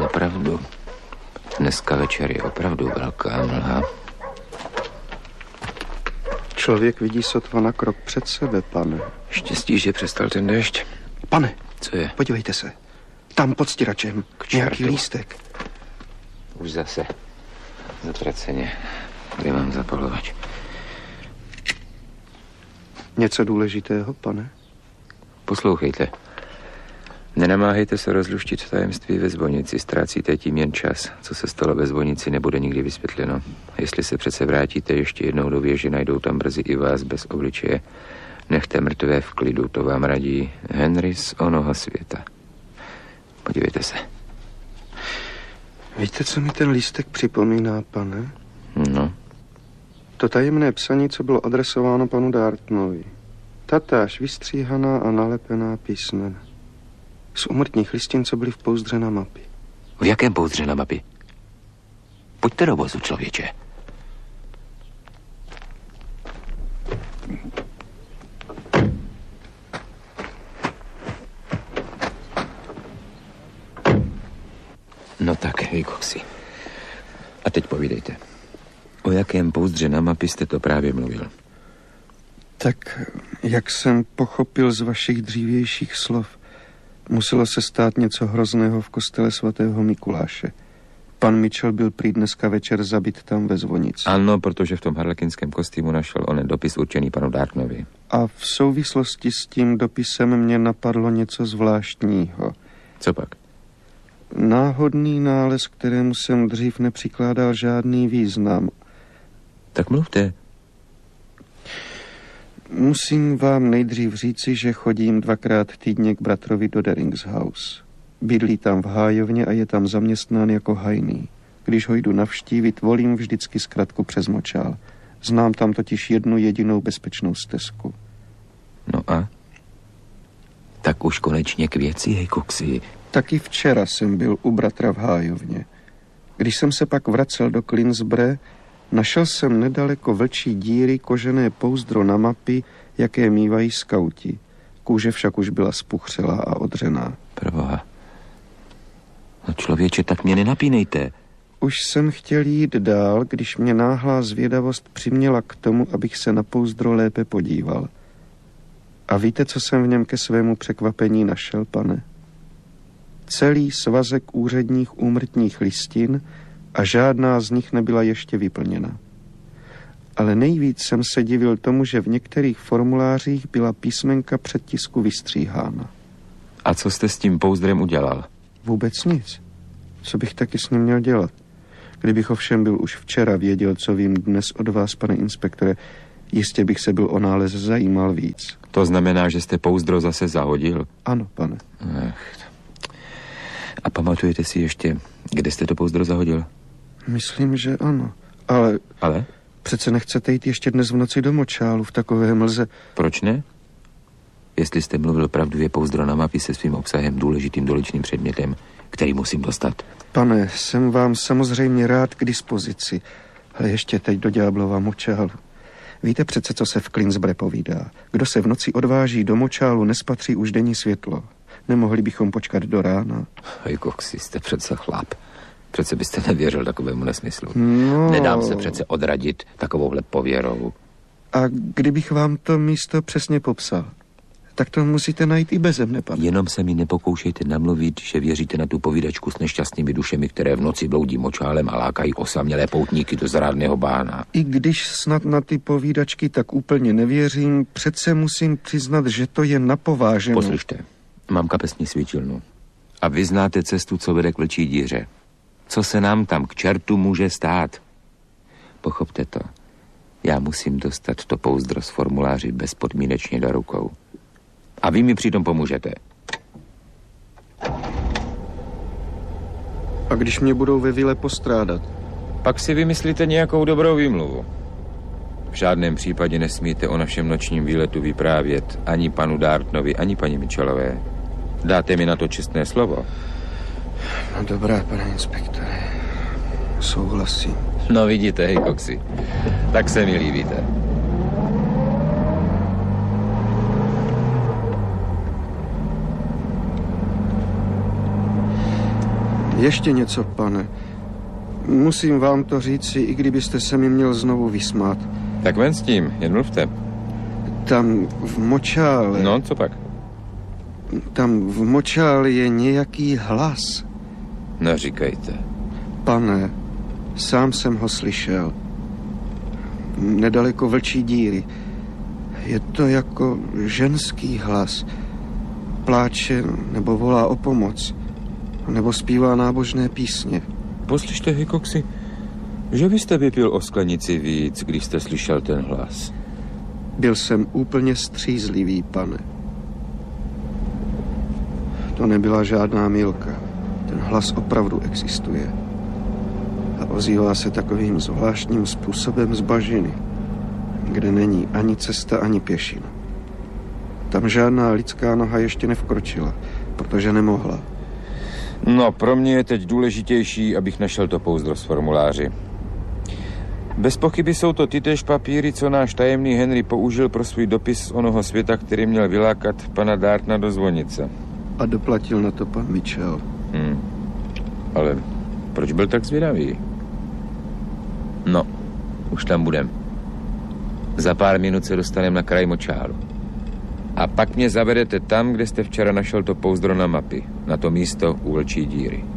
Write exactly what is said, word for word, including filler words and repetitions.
za pravdu. Dneska večer je opravdu velká mlha. Člověk vidí sotva na krok před sebe, pane. Štěstí, že přestal ten déšť. Pane, co je? Podívejte se. Tam pod stěračem. Nějaký lístek. Už zase. Zatraceně. Kde mám zapalovač? Něco důležitého, pane? Poslouchejte. Nenamáhejte se rozluštit tajemství ve zvonici. Ztrácíte tím jen čas. Co se stalo ve zvonici, nebude nikdy vysvětleno. Jestli se přece vrátíte ještě jednou do věže, najdou tam brzy i vás bez obličeje. Nechte mrtvé v klidu, to vám radí Henry z onoho světa. Podívejte se. Víte, co mi ten lístek připomíná, pane? No. To tajemné psaní, co bylo adresováno panu Dartnovi. Tatáž vystříhaná a nalepená písmena. Z úmrtních listin, co byly v pouzdře na mapy. V jakém pouzdře na mapy? Pojďte do vozu, člověče. No tak, vy koksi. A teď povídejte. O jakém pouzdře na mapy jste to právě mluvil? Tak, jak jsem pochopil z vašich dřívějších slov, muselo se stát něco hrozného v kostele svatého Mikuláše. Pan Mitchell byl prý dneska večer zabit tam ve zvonici. Ano, protože v tom harlekinském kostýmu našel onen dopis určený panu Dartnovi. A v souvislosti s tím dopisem mě napadlo něco zvláštního. Co pak? Náhodný nález, kterému jsem dřív nepřikládal žádný význam. Tak mluvte. Musím vám nejdřív říci, že chodím dvakrát týdně k bratrovi do Derings House. Bydlí tam v hájovně a je tam zaměstnán jako hajný. Když ho jdu navštívit, volím vždycky zkratku přes močál. Znám tam totiž jednu jedinou bezpečnou stezku. No a? Tak už konečně k věci, hej koksi. Taky včera jsem byl u bratra v hájovně. Když jsem se pak vracel do Clinsbury, našel jsem nedaleko vlčí díry kožené pouzdro na mapy, jaké mívají skauti. Kůže však už byla spuchřelá a odřená. Proboha. No člověče, tak mě nenapínejte. Už jsem chtěl jít dál, když mě náhlá zvědavost přiměla k tomu, abych se na pouzdro lépe podíval. A víte, co jsem v něm ke svému překvapení našel, pane? Celý svazek úředních úmrtních listin a žádná z nich nebyla ještě vyplněna. Ale nejvíc jsem se divil tomu, že v některých formulářích byla písmenka předtisku vystříhána. A co jste s tím pouzdrem udělal? Vůbec nic. Co bych taky s ním měl dělat? Kdybych ovšem byl už včera věděl, co vím dnes od vás, pane inspektore, jistě bych se byl o nález zajímal víc. To znamená, že jste pouzdro zase zahodil? Ano, pane. Ach. A pamatujete si ještě, kde jste to pouzdro zahodil? Myslím, že ano. Ale... Ale? Přece nechcete jít ještě dnes v noci do močálu v takové mlze. Proč ne? Jestli jste mluvil pravdu, je pouzdro na mapy se svým obsahem důležitým doličným předmětem, který musím dostat. Pane, jsem vám samozřejmě rád k dispozici, ale ještě teď do ďáblova močálu. Víte přece, co se v Clinsbury povídá. Kdo se v noci odváží do močálu, nespatří už denní světlo. Nemohli bychom počkat do rána? Hej, koksi, jste přece chlap. Přece byste nevěřil takovému nesmyslu. No... Nedám se přece odradit takovouhle pověrou. A kdybych vám to místo přesně popsal, tak to musíte najít i beze mne, pane. Jenom se mi nepokoušejte namluvit, že věříte na tu povídačku s nešťastnými dušemi, které v noci bloudí močálem a lákají osamělé poutníky do zrádného bána. I když snad na ty povídačky tak úplně nevěřím, přece musím přiznat, že to je napováženou. Poslyšte, mám kapesní svítilnu. A vy znáte cestu, co vede k vlčí díře. Co se nám tam k čertu může stát? Pochopte to. Já musím dostat to pouzdro z formuláři bezpodmínečně do rukou. A vy mi přitom pomůžete. A když mě budou ve vile postrádat? Pak si vymyslíte nějakou dobrou výmluvu. V žádném případě nesmíte o našem nočním výletu vyprávět ani panu Dartnovi, ani paní Mitchellové. Dáte mi na to čestné slovo? No dobrá, pane inspektore. Souhlasím. No vidíte, hej, koksi. Tak se mi líbíte. Ještě něco, pane. Musím vám to říci, i kdybyste se mi měl znovu vysmát. Tak ven s tím, jen mluvte. Tam v močále... No, co pak? Tam v močále je nějaký hlas. No, říkejte. Pane, sám jsem ho slyšel. Nedaleko Vlčí díry. Je to jako ženský hlas. Pláče nebo volá o pomoc. Nebo zpívá nábožné písně. Poslyšte, Hickoxi, že byste vypil o sklenici víc, když jste slyšel ten hlas? Byl jsem úplně střízlivý, pane. To nebyla žádná mýlka. Ten hlas opravdu existuje. A ozývá se takovým zvláštním způsobem z bažiny, kde není ani cesta, ani pěšina. Tam žádná lidská noha ještě nevkročila, protože nemohla. No, pro mě je teď důležitější, abych našel to pouzdro z formuláři. Bez pochyby jsou to tytéž papíry, co náš tajemný Henry použil pro svůj dopis z onoho světa, který měl vylákat pana Dartna do zvonice. A doplatil na to pan Mitchell. Hmm. Ale proč byl tak zvědavý? No, už tam budem. Za pár minut se dostaneme na kraj močálu. A pak mě zavedete tam, kde jste včera našel to pouzdro na mapy. Na to místo u Vlčí díry.